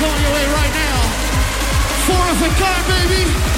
coming your way right now. Four of a kind, baby.